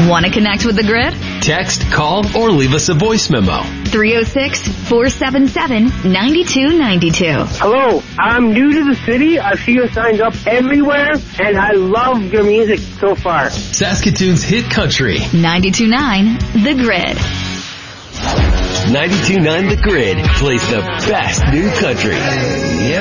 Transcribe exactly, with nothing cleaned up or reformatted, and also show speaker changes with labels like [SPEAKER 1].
[SPEAKER 1] Want to connect with the Grid?
[SPEAKER 2] Text, call, or leave us a voice memo.
[SPEAKER 1] three oh six, four seven seven, nine two nine two.
[SPEAKER 3] Hello, I'm new to the city. I see your signs up everywhere, and I love your music so far.
[SPEAKER 2] Saskatoon's hit country.
[SPEAKER 1] ninety-two point nine The Grid.
[SPEAKER 2] ninety-two point nine The Grid plays the best new country.